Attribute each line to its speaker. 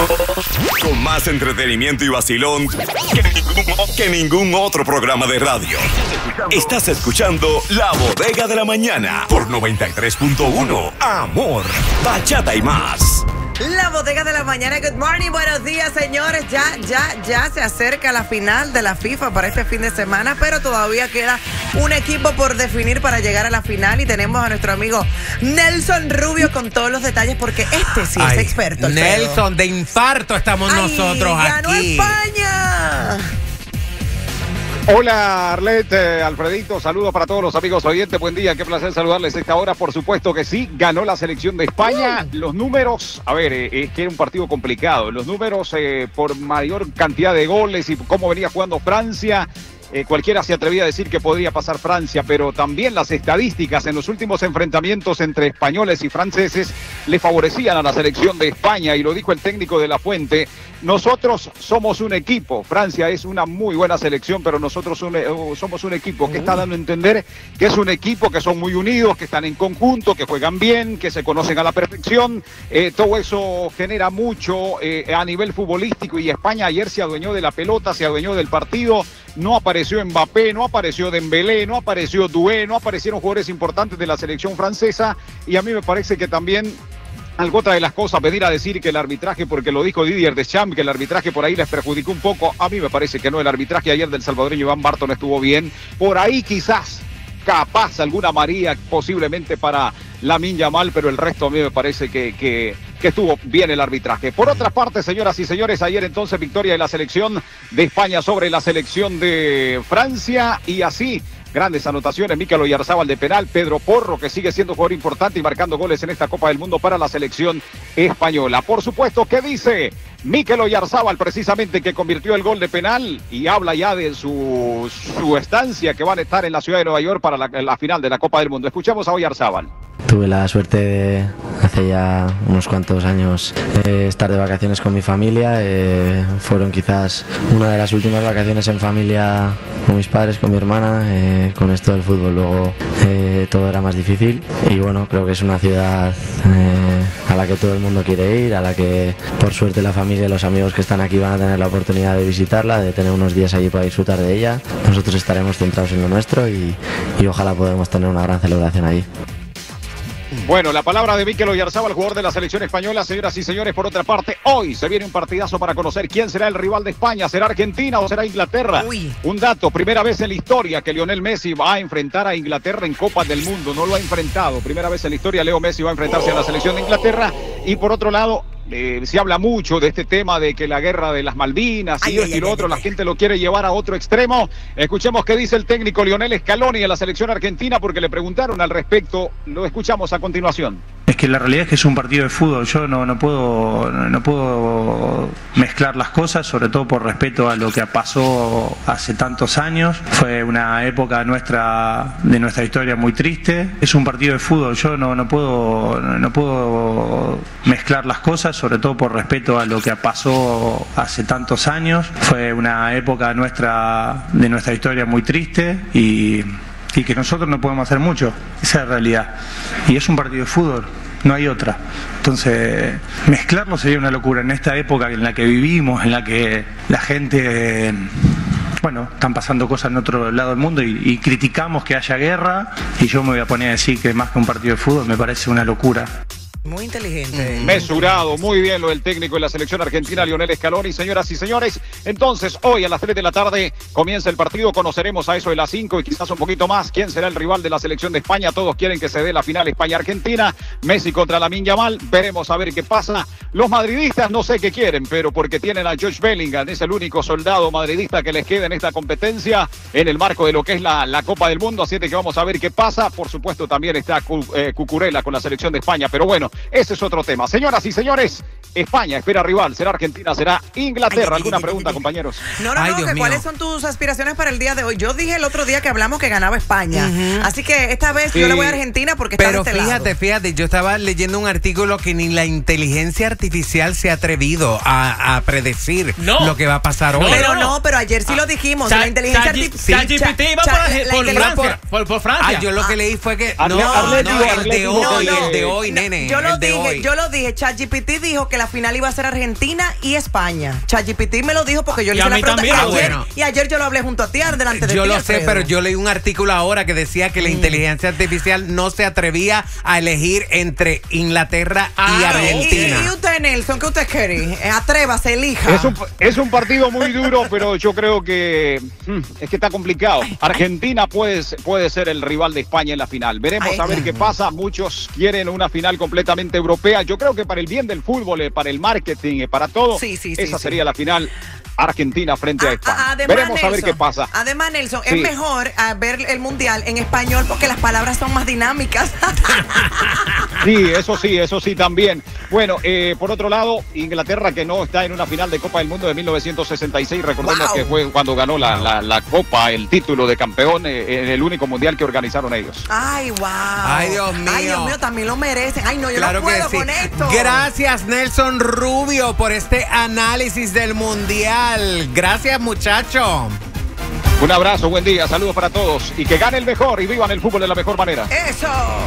Speaker 1: Con más entretenimiento y vacilón que ningún otro programa de radio. Estás escuchando La Bodega de la Mañana por 93.1. Amor, bachata y más.
Speaker 2: La Bodega de la Mañana, good morning, buenos días, señores. Ya se acerca la final de la FIFA para este fin de semana, pero todavía queda un equipo por definir para llegar a la final y tenemos a nuestro amigo Nelson Rubio con todos los detalles porque este sí es experto.
Speaker 3: Nelson, de infarto estamos nosotros
Speaker 2: ¡Ganó
Speaker 3: aquí.
Speaker 2: España!
Speaker 4: Hola Arlette, Alfredito, saludos para todos los amigos oyentes, buen día, qué placer saludarles a esta hora, por supuesto que sí, ganó la selección de España, los números, a ver, es que era un partido complicado, los números por mayor cantidad de goles y cómo venía jugando Francia. Cualquiera se atrevía a decir que podría pasar Francia, pero también las estadísticas en los últimos enfrentamientos entre españoles y franceses le favorecían a la selección de España, y lo dijo el técnico de La Fuente: nosotros somos un equipo, Francia es una muy buena selección, pero nosotros somos un equipo que está dando a entender que es un equipo, que son muy unidos, que están en conjunto, que juegan bien, que se conocen a la perfección, todo eso genera mucho a nivel futbolístico, y España ayer se adueñó de la pelota, se adueñó del partido. No apareció Mbappé, no apareció Dembélé, no apareció Doué, no aparecieron jugadores importantes de la selección francesa, y a mí me parece que también otra de las cosas, venir a decir que el arbitraje, porque lo dijo Didier Deschamps, que el arbitraje por ahí les perjudicó un poco, a mí me parece que no, el arbitraje ayer del salvadoreño Iván Barton estuvo bien, por ahí quizás, capaz alguna amarilla posiblemente para Lamine Yamal, pero el resto a mí me parece que estuvo bien el arbitraje. Por otra parte, señoras y señores, ayer entonces victoria de la selección de España sobre la selección de Francia, y así grandes anotaciones: Mikel Oyarzabal de penal, Pedro Porro, que sigue siendo jugador importante y marcando goles en esta Copa del Mundo para la selección española. Por supuesto, ¿qué dice Mikel Oyarzabal, precisamente, que convirtió el gol de penal y habla ya de su estancia, que van a estar en la ciudad de Nueva York para la final de la Copa del Mundo? Escuchamos a Oyarzabal.
Speaker 5: Tuve la suerte de, hace ya unos cuantos años, estar de vacaciones con mi familia. Fueron quizás una de las últimas vacaciones en familia con mis padres, con mi hermana. Con esto del fútbol luego todo era más difícil, y bueno, creo que es una ciudad a la que todo el mundo quiere ir, a la que por suerte la familia y los amigos que están aquí van a tener la oportunidad de visitarla, de tener unos días allí para disfrutar de ella. Nosotros estaremos centrados en lo nuestro y ojalá podamos tener una gran celebración allí.
Speaker 4: Bueno, la palabra de Mikel Oyarzabal, jugador de la selección española. Señoras y señores, por otra parte, hoy se viene un partidazo para conocer quién será el rival de España. ¿Será Argentina o será Inglaterra? Un dato: primera vez en la historia que Lionel Messi va a enfrentar a Inglaterra en Copas del Mundo. No lo ha enfrentado. Primera vez en la historia Leo Messi va a enfrentarse a la selección de Inglaterra. Y por otro lado, se habla mucho de este tema de que la guerra de las Malvinas y lo otro, la gente lo quiere llevar a otro extremo. Escuchemos qué dice el técnico Lionel Scaloni de la selección argentina, porque le preguntaron al respecto. Lo escuchamos a continuación.
Speaker 6: Es que la realidad es que es un partido de fútbol. Yo no puedo mezclar las cosas, sobre todo por respeto a lo que pasó hace tantos años. Fue una época de nuestra historia muy triste. Es un partido de fútbol. Yo no puedo mezclar las cosas, sobre todo por respeto a lo que pasó hace tantos años. Fue una época de nuestra historia muy triste y que nosotros no podemos hacer mucho. Esa es la realidad. Y es un partido de fútbol, no hay otra. Entonces, mezclarlo sería una locura en esta época en la que vivimos, en la que la gente, bueno, están pasando cosas en otro lado del mundo y criticamos que haya guerra, y yo me voy a poner a decir que más que un partido de fútbol me parece una locura.
Speaker 2: Muy inteligente.
Speaker 4: Mesurado, muy bien lo del técnico de la selección argentina, Lionel Scaloni. Señoras y señores, entonces hoy a las 3 de la tarde comienza el partido. Conoceremos a eso de las 5 y quizás un poquito más quién será el rival de la selección de España. Todos quieren que se dé la final España-Argentina. Messi contra Lamine Yamal. Veremos a ver qué pasa. Los madridistas no sé qué quieren, pero porque tienen a Josh Bellingham, es el único soldado madridista que les queda en esta competencia en el marco de lo que es la Copa del Mundo. Así que vamos a ver qué pasa. Por supuesto también está Cucurella con la selección de España, pero bueno, ese es otro tema. Señoras y señores, España espera rival. ¿Será Argentina? ¿Será Inglaterra? ¿Alguna pregunta, compañeros?
Speaker 2: No, ¿cuáles son tus aspiraciones para el día de hoy? Yo dije el otro día que hablamos que ganaba España. Así que esta vez yo le voy a Argentina porque está de este lado.
Speaker 3: Pero fíjate, yo estaba leyendo un artículo que ni la inteligencia artificial se ha atrevido a predecir lo que va a pasar hoy.
Speaker 2: Pero ayer sí lo dijimos. La inteligencia artificial.
Speaker 7: ChatGPT iba por Francia.
Speaker 3: Yo lo que leí fue que el de hoy, nene.
Speaker 2: Yo Yo lo dije. ChatGPT dijo que la final iba a ser Argentina y España. ChatGPT me lo dijo porque yo le hice la pregunta. Y ayer yo lo hablé junto a ti, delante de ti.
Speaker 3: Yo lo sé, pero yo leí un artículo ahora que decía que la inteligencia artificial no se atrevía a elegir entre Inglaterra y Argentina.
Speaker 2: ¿Y usted, Nelson, qué usted quiere? Atrévase, elija.
Speaker 4: Es un partido muy duro, pero yo creo que es que está complicado. Argentina puede ser el rival de España en la final. Veremos a ver qué pasa. Muchos quieren una final completamente europea. Yo creo que para el bien del fútbol, para el marketing, para todo, esa sería la final. Argentina frente a España. Veremos Nelson, a ver qué pasa.
Speaker 2: Además, Nelson, es mejor ver el Mundial en español porque las palabras son más dinámicas.
Speaker 4: Sí, eso sí también. Bueno, por otro lado, Inglaterra, que no está en una final de Copa del Mundo de 1966. Recordemos que fue cuando ganó la Copa, el título de campeón en el único Mundial que organizaron ellos.
Speaker 2: Ay, wow.
Speaker 3: Ay, Dios mío,
Speaker 2: también lo merecen. Ay, no, yo no puedo con esto.
Speaker 3: Gracias, Nelson Rubio, por este análisis del Mundial. Gracias, muchacho.
Speaker 4: Un abrazo, buen día, saludos para todos y que gane el mejor y vivan el fútbol de la mejor manera.
Speaker 2: Eso.